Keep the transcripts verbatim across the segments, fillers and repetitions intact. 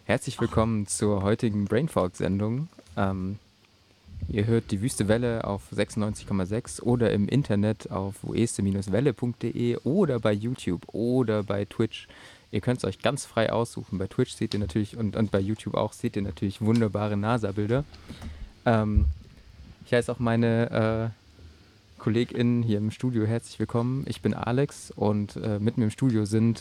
Herzlich willkommen zur heutigen Brainfog-Sendung. Ähm, ihr hört die Wüste Welle auf sechsundneunzig Komma sechs oder im Internet auf weste Welle punkt de oder bei YouTube oder bei Twitch. Ihr könnt es euch ganz frei aussuchen. Bei Twitch seht ihr natürlich und, und bei YouTube auch seht ihr natürlich wunderbare NASA-Bilder. Ähm, ich heiße auch meine äh, KollegInnen hier im Studio herzlich willkommen. Ich bin Alex und äh, mit mir im Studio sind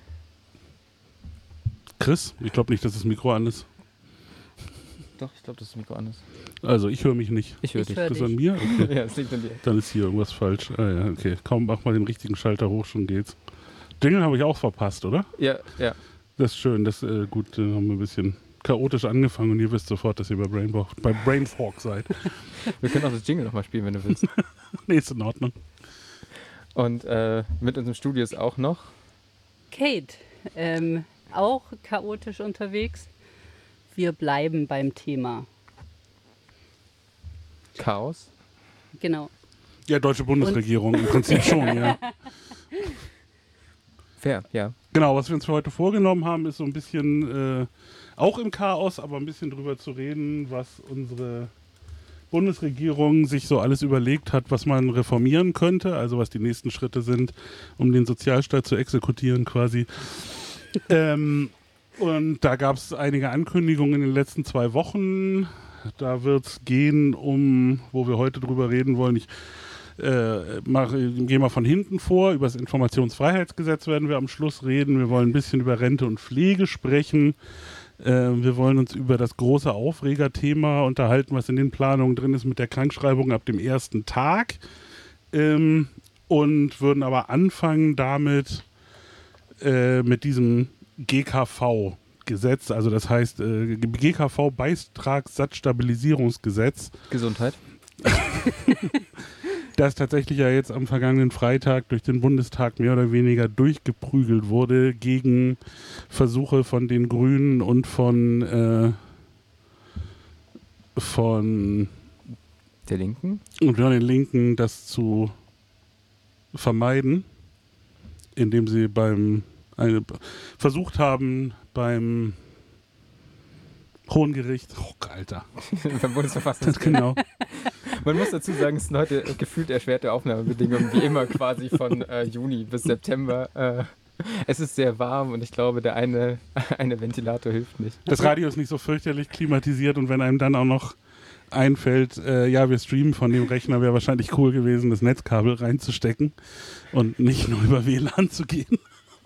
Chris, ich glaube nicht, dass das Mikro an ist. Doch, ich glaube, dass das Mikro an ist. Also ich höre mich nicht. Ich höre dich. Hör das an mir? Okay. Ja, es liegt an dir. Dann ist hier irgendwas falsch. Ah ja, okay. Kaum mach mal den richtigen Schalter hoch, schon geht's. Jingle habe ich auch verpasst, oder? Ja, ja. Das ist schön. Das äh, gut, dann haben wir ein bisschen chaotisch angefangen und ihr wisst sofort, dass ihr bei Brainfog, bei Brainfog seid. Wir können auch das Jingle nochmal spielen, wenn du willst. Nee, ist in Ordnung. Und äh, mit uns im Studio ist auch noch Kate, ähm, auch chaotisch unterwegs. Wir bleiben beim Thema. Chaos. Genau. Ja, deutsche Bundesregierung im Prinzip schon, ja. Fair, ja. Genau, was wir uns für heute vorgenommen haben, ist so ein bisschen, äh, auch im Chaos, aber ein bisschen drüber zu reden, was unsere Bundesregierung sich so alles überlegt hat, was man reformieren könnte, also was die nächsten Schritte sind, um den Sozialstaat zu exekutieren quasi. ähm, und da gab es einige Ankündigungen in den letzten zwei Wochen. Da wird es gehen um, wo wir heute drüber reden wollen, ich äh, gehe mal von hinten vor, über das Informationsfreiheitsgesetz werden wir am Schluss reden. Wir wollen ein bisschen über Rente und Pflege sprechen. Äh, wir wollen uns über das große Aufregerthema unterhalten, was in den Planungen drin ist mit der Krankschreibung ab dem ersten Tag. Ähm, und würden aber anfangen damit, äh, mit diesem G K V-Gesetz, also das heißt äh, G K V-Beitragssatzstabilisierungsgesetz. Gesundheit. Das tatsächlich ja jetzt am vergangenen Freitag durch den Bundestag mehr oder weniger durchgeprügelt wurde gegen Versuche von den Grünen und von äh, von der Linken und von den Linken, das zu vermeiden, indem sie beim eine, versucht haben, beim Hohen Gericht, oh Alter, beim Bundesverfassungsgericht. Genau. Man muss dazu sagen, es sind heute gefühlt erschwerte Aufnahmebedingungen, wie immer quasi von äh, Juni bis September. Äh, es ist sehr warm und ich glaube, der eine, eine Ventilator hilft nicht. Das Radio ist nicht so fürchterlich klimatisiert und wenn einem dann auch noch einfällt, äh, ja, wir streamen von dem Rechner, wäre wahrscheinlich cool gewesen, das Netzkabel reinzustecken und nicht nur über W L A N zu gehen.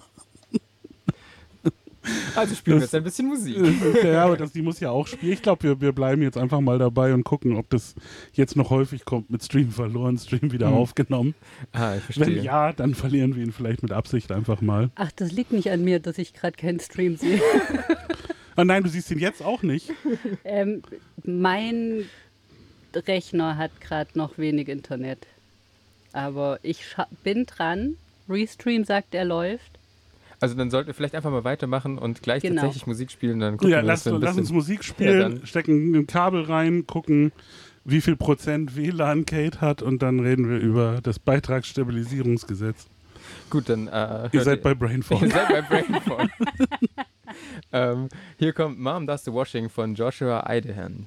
Also spielen das, wir jetzt ein bisschen Musik. Ja, aber das, die muss ja auch spielen. Ich glaube, wir, wir bleiben jetzt einfach mal dabei und gucken, ob das jetzt noch häufig kommt mit Stream verloren, Stream wieder hm. aufgenommen. Ah, ich verstehe. Wenn ja, dann verlieren wir ihn vielleicht mit Absicht einfach mal. Ach, das liegt nicht an mir, dass ich gerade keinen Stream sehe. Ah nein, du siehst ihn jetzt auch nicht. ähm, mein Rechner hat gerade noch wenig Internet. Aber ich bin dran. Restream sagt, er läuft. Also dann sollten wir vielleicht einfach mal weitermachen und gleich genau. tatsächlich Musik spielen. Dann gucken ja, wir, lass, wir ein lass uns Musik spielen, ja, stecken ein Kabel rein, gucken, wie viel Prozent W L A N Kate hat und dann reden wir über das Beitragsstabilisierungsgesetz. Gut, dann... Äh, ihr seid ihr, bei Brainfog. Ihr seid bei Brainfog. ähm, hier kommt Mom Does the Washing von Joshua Idehan.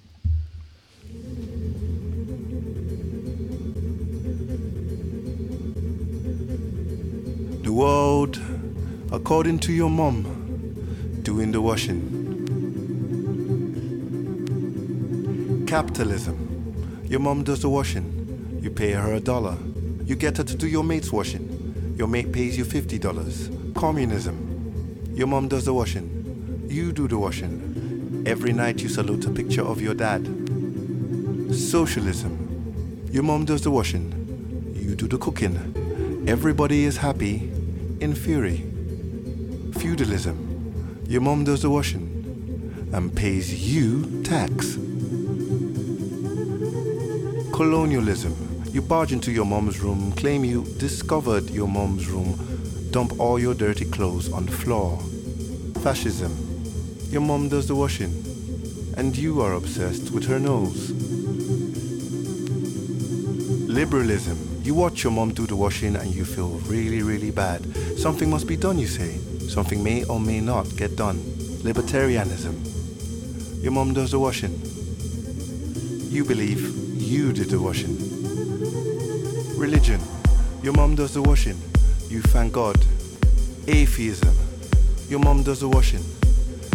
The world... according to your mom, doing the washing. Capitalism. Your mom does the washing. You pay her a dollar. You get her to do your mate's washing. Your mate pays you fifty dollars. Communism. Your mom does the washing. You do the washing. Every night you salute a picture of your dad. Socialism. Your mom does the washing. You do the cooking. Everybody is happy in fury. Feudalism. Your mom does the washing and pays you tax. Colonialism. You barge into your mom's room, claim you discovered your mom's room, dump all your dirty clothes on the floor. Fascism. Your mom does the washing and you are obsessed with her nose. Liberalism. You watch your mom do the washing and you feel really, really bad. Something must be done, you say. Something may or may not get done. Libertarianism. Your mom does the washing. You believe you did the washing. Religion. Your mom does the washing. You thank God. Atheism. Your mom does the washing.